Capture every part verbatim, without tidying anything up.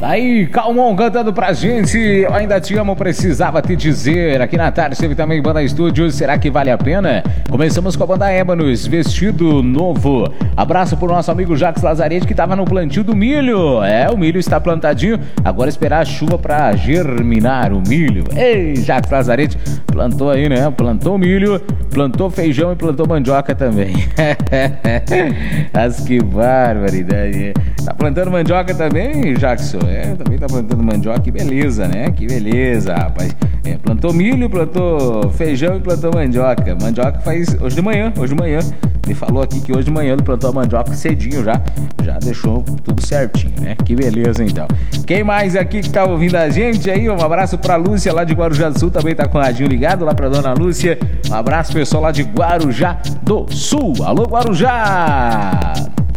Aí, Calmon cantando pra gente. Eu ainda te amo, precisava te dizer. Aqui na tarde teve também Banda Estúdios. Será que vale a pena? Começamos com a Banda Ébanos, Vestido Novo. Abraço pro nosso amigo Jacques Lazarete, que tava no plantio do milho. É, o milho está plantadinho. Agora esperar a chuva pra germinar o milho. Ei, Jacques Lazarete, plantou aí, né? Plantou milho, plantou feijão e plantou mandioca também. Mas que barbaridade. Tá plantando mandioca também, Jackson? É, também tá plantando mandioca, que beleza, né? Que beleza, rapaz. É, plantou milho, plantou feijão e plantou mandioca. Mandioca faz hoje de manhã, hoje de manhã. Ele falou aqui que hoje de manhã ele plantou a mandioca cedinho já. Já deixou tudo certinho, né? Que beleza, então. Quem mais aqui que tá ouvindo a gente aí? Um abraço pra Lúcia lá de Guarujá do Sul, também tá com o radinho ligado lá pra Dona Lúcia. Um abraço, pessoal lá de Guarujá do Sul. Alô, Guarujá!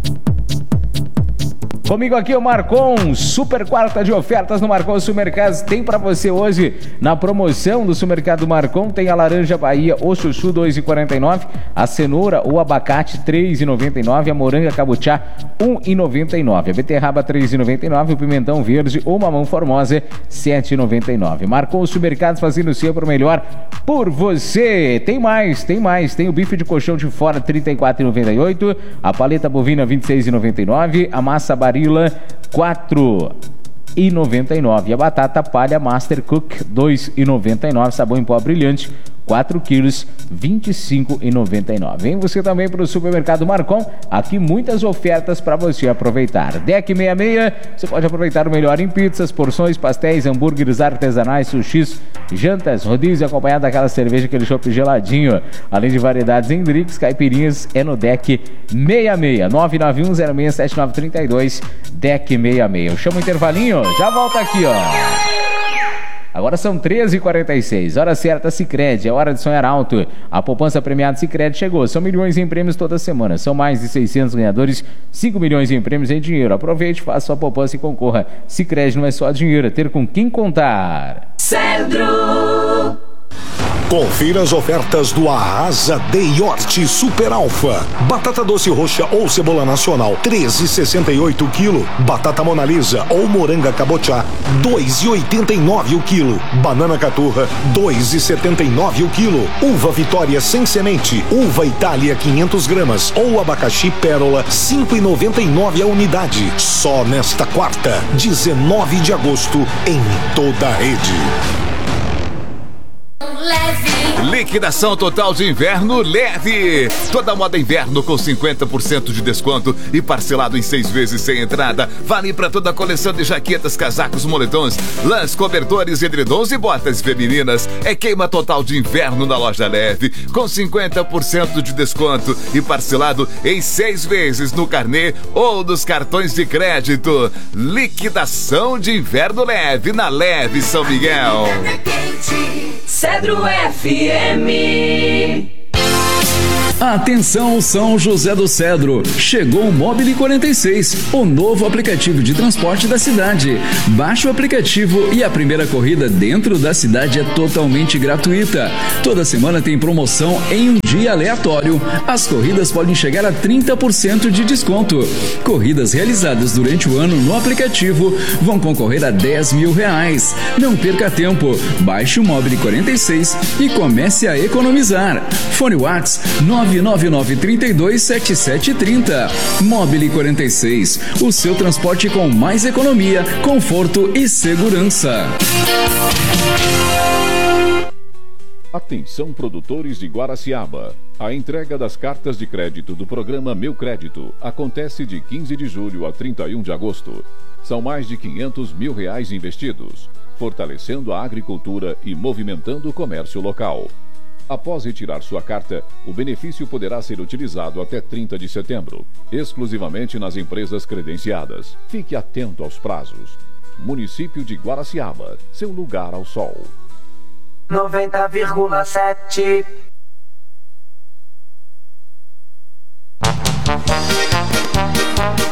Comigo aqui o Marcon, super quarta de ofertas no Marcon Supermercados. Tem pra você hoje na promoção do Supermercado Marcon, tem a laranja Bahia, o chuchu dois reais e quarenta e nove centavos, a cenoura ou abacate três reais e noventa e nove centavos, a moranga cabotiá um real e noventa e nove centavos, a beterraba três reais e noventa e nove centavos, o pimentão verde ou mamão formosa sete reais e noventa e nove centavos. Marcon Supermercados, fazendo sempre o melhor por você. Tem mais, tem mais, tem o bife de colchão de fora trinta e quatro reais e noventa e oito centavos, a paleta bovina vinte e seis reais e noventa e nove centavos, a massa barilla quatro reais e noventa e nove centavos e a batata palha Master Cook dois reais e noventa e nove centavos, sabão em pó brilhante quatro quilos, vinte e cinco reais e noventa e nove centavos. Vem você também para o Supermercado Marcon, aqui muitas ofertas para você aproveitar. Deck sessenta e seis, você pode aproveitar o melhor em pizzas, porções, pastéis, hambúrgueres artesanais, sushis, jantas, rodízio acompanhado daquela cerveja, aquele chopp geladinho, além de variedades em drinks, caipirinhas, é no Deck sessenta e seis, nove nove um zero seis sete nove três dois, Deck sessenta e seis. Eu chamo o intervalinho, já volta aqui, ó. Agora são treze e quarenta e seis, hora certa Sicredi, é hora de sonhar alto. A poupança premiada Sicredi chegou, são milhões em prêmios toda semana, são mais de seiscentos ganhadores, cinco milhões em prêmios em dinheiro. Aproveite, faça sua poupança e concorra. Sicredi não é só dinheiro, é ter com quem contar. Cedro. Confira as ofertas do Arrasa de Yorte Super Alfa. Batata doce roxa ou cebola nacional, três reais e sessenta e oito centavos o quilo. Batata Mona Lisa ou moranga cabotiá, dois reais e oitenta e nove centavos o quilo. Banana caturra, dois reais e setenta e nove centavos o quilo. Uva Vitória sem semente, uva Itália quinhentas gramas ou abacaxi Pérola, cinco reais e noventa e nove centavos a unidade. Só nesta quarta, dezenove de agosto, em toda a rede. Leve. Liquidação total de inverno leve. Toda moda inverno com cinquenta por cento de desconto e parcelado em seis vezes sem entrada. Vale para toda a coleção de jaquetas, casacos, moletons, lãs, cobertores, edredons e botas femininas. É queima total de inverno na loja leve, com cinquenta por cento de desconto e parcelado em seis vezes no carnê ou nos cartões de crédito. Liquidação de inverno leve na Leve São Miguel. Cedro F M. Atenção São José do Cedro, chegou o Mobile quarenta e seis, o novo aplicativo de transporte da cidade. Baixe o aplicativo e a primeira corrida dentro da cidade é totalmente gratuita. Toda semana tem promoção em um dia aleatório. As corridas podem chegar a trinta por cento de desconto. Corridas realizadas durante o ano no aplicativo vão concorrer a dez mil reais. Não perca tempo, baixe o Mobile quarenta e seis e comece a economizar. Fone WhatsApp nove nove nove três dois sete sete três zero. Mobile quarenta e seis, o seu transporte com mais economia, conforto e segurança. Atenção, produtores de Guaraciaba. A entrega das cartas de crédito do programa Meu Crédito acontece de quinze de julho a trinta e um de agosto. São mais de quinhentos mil reais investidos, fortalecendo a agricultura e movimentando o comércio local. Após retirar sua carta, o benefício poderá ser utilizado até trinta de setembro, exclusivamente nas empresas credenciadas. Fique atento aos prazos. Município de Guaraciaba, seu lugar ao sol. noventa vírgula sete.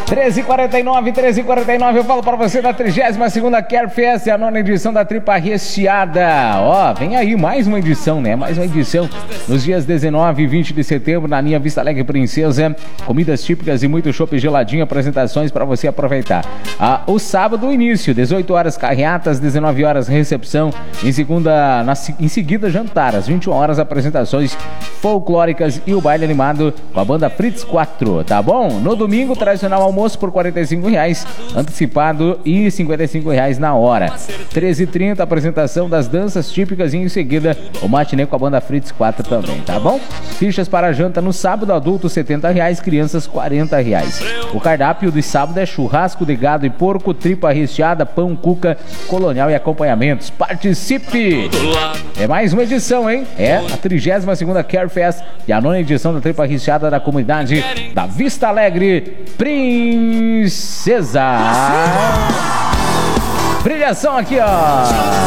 treze e quarenta e nove, treze e quarenta e nove, eu falo para você da trigésima segunda Care Fest, a nona edição da Tripa Recheada. Ó, vem aí mais uma edição, né? Mais uma edição nos dias dezenove e vinte de setembro na linha Vista Alegre Princesa. Comidas típicas e muito chopp geladinho, apresentações para você aproveitar. Ah, o sábado, início, dezoito horas carreatas, dezenove horas recepção, em segunda, na, em seguida jantar, às vinte e uma horas apresentações folclóricas e o baile animado com a banda Fritz quatro, tá bom? No domingo, tradicional almoço por quarenta e cinco reais, antecipado e cinquenta e cinco reais na hora. treze e trinta, apresentação das danças típicas e em seguida o matinê com a banda Fritz quatro também, tá bom? Fichas para janta no sábado, adulto setenta reais, crianças quarenta reais. O cardápio do sábado é churrasco de gado e porco, tripa recheada, pão, cuca, colonial e acompanhamentos. Participe! É mais uma edição, hein? É a trigésima segunda Care Fest e a nona edição da Tripa Recheada da comunidade da Vista Alegre Princesa. Brilhação aqui, ó.